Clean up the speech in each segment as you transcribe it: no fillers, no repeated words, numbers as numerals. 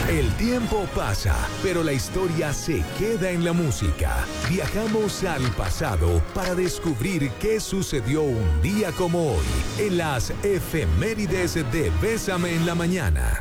El tiempo pasa, pero la historia se queda en la música. Viajamos al pasado para descubrir qué sucedió un día como hoy en las efemérides de Bésame en la Mañana.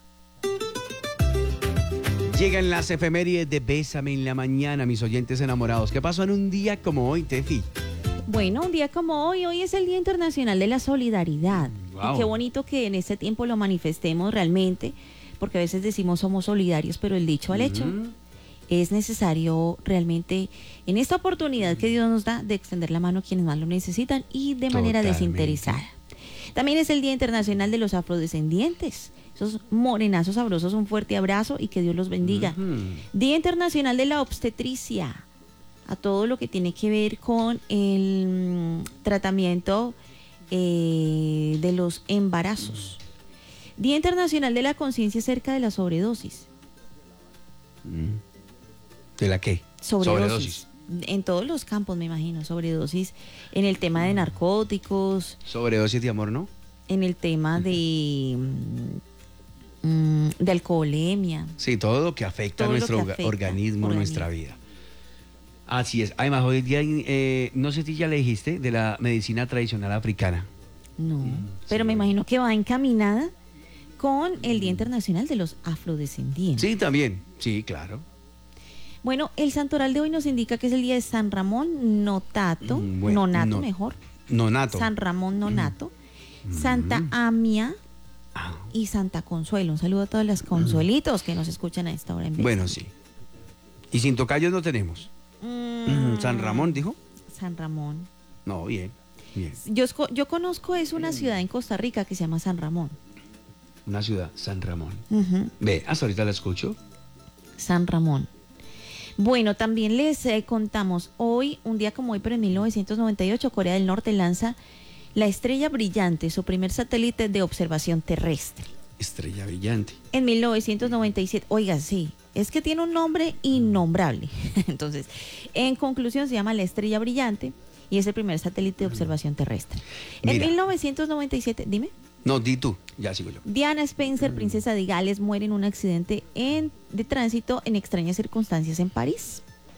Llegan las efemérides de Bésame en la Mañana, mis oyentes enamorados. ¿Qué pasó en un día como hoy, Tefi? Bueno, un día como hoy es el Día Internacional de la Solidaridad. Wow. Y qué bonito que en este tiempo lo manifestemos realmente, porque a veces decimos somos solidarios, pero el dicho al hecho, es necesario realmente en esta oportunidad que Dios nos da de extender la mano a quienes más lo necesitan y de manera Totalmente. desinteresada. También es el Día Internacional de los Afrodescendientes. Esos morenazos sabrosos, un fuerte abrazo y que Dios los bendiga. Día Internacional de la Obstetricia. A todo lo que tiene que ver con el tratamiento de los embarazos. Día Internacional de la Conciencia acerca de la sobredosis. ¿De la qué? Sobredosis. En todos los campos, me imagino. Sobredosis en el tema de narcóticos, Sobredosis de amor, ¿no? en el tema de alcoholemia. Sí, todo lo que afecta a Todo lo nuestro que afecta, organismo, organismo. nuestra vida. Así es. Además, hoy día, no sé si ya le dijiste, de la medicina tradicional africana. No, pero me imagino que va encaminada con el Día Internacional de los Afrodescendientes. Sí, también. Sí, claro. Bueno, el santoral de hoy nos indica que es el día de San Ramón Notato, Bueno, Nonato no- mejor, Nonato. San Ramón Nonato, Santa Amia Ah, y Santa Consuelo. Un saludo a todas las consuelitos que nos escuchan a esta hora en Bésame. bueno, sí. Y sin tocayos no tenemos. San Ramón, dijo. San Ramón. No, bien, bien. Yo conozco, es una ciudad en Costa Rica que se llama San Ramón. Una ciudad, San Ramón. Ujú, Ve, hasta ahorita la escucho. San Ramón. Bueno, también les contamos hoy, un día como hoy, pero en 1998, Corea del Norte lanza la Estrella Brillante, su primer satélite de observación terrestre. Estrella brillante. En 1997, oiga, sí, es que tiene un nombre innombrable. Entonces, en conclusión, se llama la Estrella Brillante y es el primer satélite de observación terrestre. En Mira. 1997, dime. No, di tú, ya sigo yo. Diana Spencer, princesa de Gales, muere en un accidente de tránsito en extrañas circunstancias en París.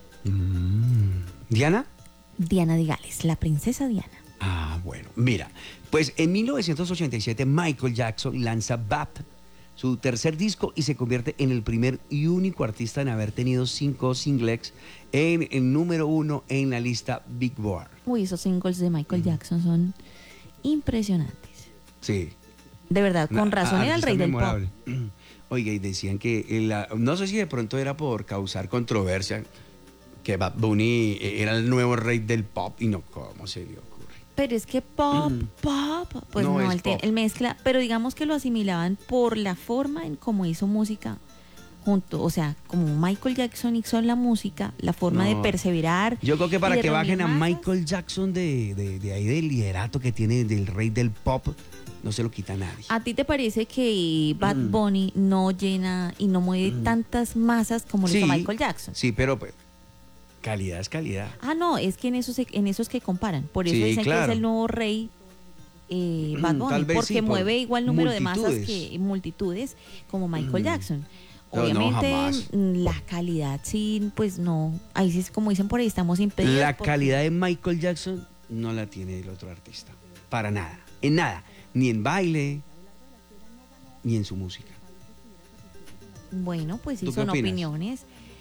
¿Diana? Diana de Gales, la princesa Diana. Ah, bueno, mira, pues en 1987 Michael Jackson lanza BAP, su tercer disco, y se convierte en el primer y único artista en haber tenido 5 singles en el número 1 en la lista Billboard. Uy, esos singles de Michael Jackson son impresionantes. Sí. De verdad, con razón era el Artista rey del memorable. pop. Oiga, y decían que, no sé si de pronto era por causar controversia, que Bad Bunny era el nuevo rey del pop, y no, ¿cómo se le ocurre? Pero es que pop, pues No no, es pop. él mezcla, pero digamos que lo asimilaban por la forma en cómo hizo música junto, o sea, como Michael Jackson hizo la música, la forma de No. perseverar. Yo creo que para y de que bajen a reunir masas. Michael Jackson de ahí del liderato que tiene del rey del pop, no se lo quita nadie. ¿A ti te parece que Bad Bunny no llena y no mueve tantas masas como lo hizo Michael Jackson? Sí, pero pues, calidad es calidad. Ah, no, es que en esos que comparan. Por eso Sí, dicen que claro. es el nuevo rey Bad Bunny, Tal vez porque sí, por mueve igual número de masas multitudes. que multitudes como Michael Jackson. No, no, Obviamente jamás. la calidad sí, pues no, ahí sí es como dicen por ahí, estamos impedidos. La porque- calidad de Michael Jackson no la tiene el otro artista. Para nada. En nada. Ni en baile, ni en su música. Bueno, pues sí, ¿Tú qué son opinas? opiniones.